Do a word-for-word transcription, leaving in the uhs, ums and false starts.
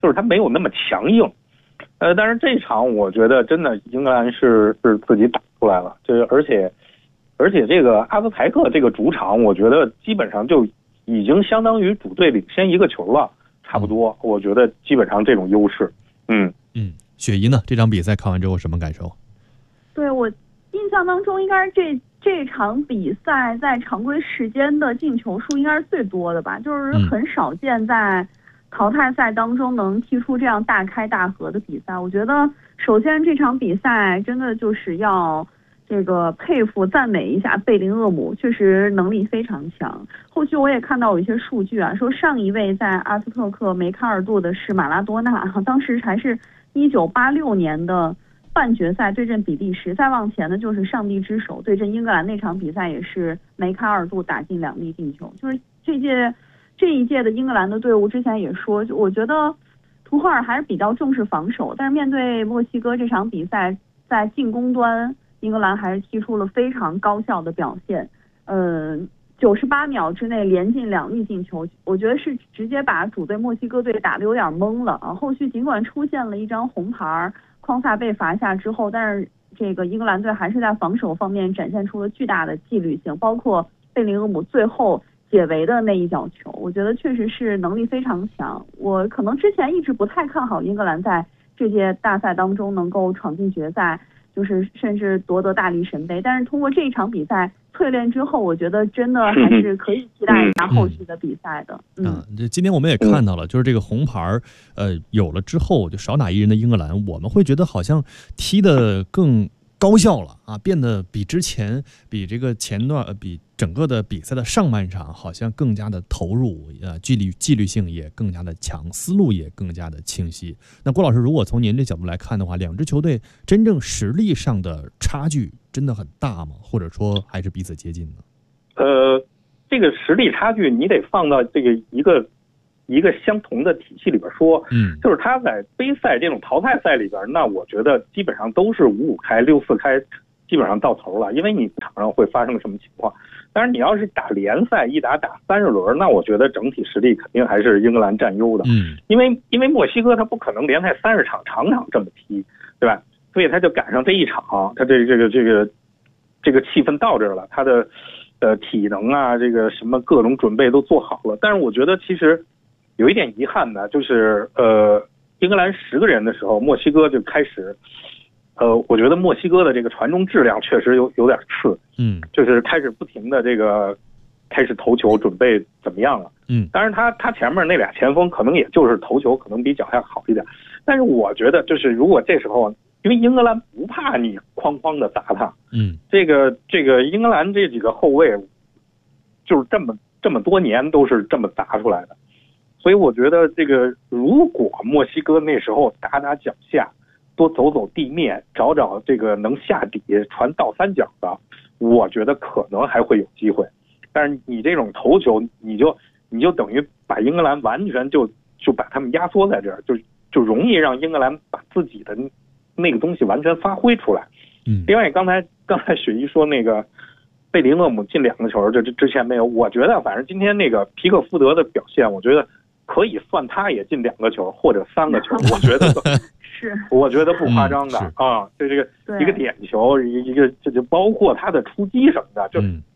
就是他没有那么强硬。呃，但是这场我觉得真的英格兰是是自己打出来了，就是而且而且这个阿斯台克这个主场，我觉得基本上就已经相当于主队领先一个球了，差不多。我觉得基本上这种优势，嗯嗯，雪姨呢？这场比赛看完之后什么感受？ 对，我印象当中，应该是这这场比赛在常规时间的进球数应该是最多的吧，就是很少见在淘汰赛当中能踢出这样大开大合的比赛。我觉得首先这场比赛真的就是要这个佩服赞美一下贝林厄姆，确实能力非常强。后续我也看到有一些数据啊，说上一位在阿斯特克梅开二度的是马拉多纳，当时还是一九八六年的半决赛对阵比利时，再往前的就是上帝之手对阵英格兰那场比赛，也是梅开二度打进两粒进球。就是这届这一届的英格兰的队伍，之前也说，我觉得图赫尔还是比较重视防守，但是面对墨西哥这场比赛，在进攻端英格兰还是踢出了非常高效的表现。嗯、呃，九十八秒之内连进两粒进球，我觉得是直接把主队墨西哥队打得有点懵了啊。后续尽管出现了一张红牌，匡萨被罚下之后，但是这个英格兰队还是在防守方面展现出了巨大的纪律性，包括贝林厄姆最后解围的那一脚球，我觉得确实是能力非常强。我可能之前一直不太看好英格兰在这届大赛当中能够闯进决赛，就是甚至夺得大力神杯，但是通过这一场比赛淬炼之后，我觉得真的还是可以期待一下后续的比赛的。嗯， 啊，这今天我们也看到了，就是这个红牌呃有了之后，就少打一人的英格兰，我们会觉得好像踢得更高效了啊，变得比之前比这个前段呃比整个的比赛的上半场好像更加的投入，呃纪律纪律性也更加的强，思路也更加的清晰。那郭老师，如果从您这角度来看的话，两支球队真正实力上的差距真的很大吗？或者说还是彼此接近呢？ 呃，这个实力差距你得放到这个一个一个相同的体系里边说， 嗯， 就是他在杯赛这种淘汰赛里边，那我觉得基本上都是五五开、六四开，基本上到头了，因为你场上会发生什么情况。但是你要是打联赛，一打打三十轮，那我觉得整体实力肯定还是英格兰占优的， 嗯， 因为因为墨西哥他不可能联赛三十场场场这么踢，对吧？所以他就赶上这一场，他这这个这个这个气氛到这儿了，他的呃体能啊，这个什么各种准备都做好了。但是我觉得其实有一点遗憾的，就是呃，英格兰十个人的时候，墨西哥就开始，呃，我觉得墨西哥的这个传中质量确实有有点次， 嗯， 就是开始不停的这个开始投球，准备怎么样了， 嗯， 当然他他前面那俩前锋可能也就是投球可能比脚下好一点，但是我觉得就是如果这时候，因为英格兰不怕你哐哐的砸他， 嗯， 这个这个英格兰这几个后卫，就是这么这么多年都是这么砸出来的。所以我觉得这个，如果墨西哥那时候打打脚下，多走走地面，找找这个能下底传倒三角的，我觉得可能还会有机会。但是你这种头球，你就你就等于把英格兰完全就就把他们压缩在这儿，就就容易让英格兰把自己的那个东西完全发挥出来。 嗯， 另外刚才刚才雪姨说那个贝林厄姆进两个球，这这之前没有，我觉得反正今天那个皮克福德的表现，我觉得可以算他也进两个球或者三个球，我觉得是， 我觉得不夸张的、嗯、啊。这这个一个点球，一一个这就包括他的出击什么的，就、嗯、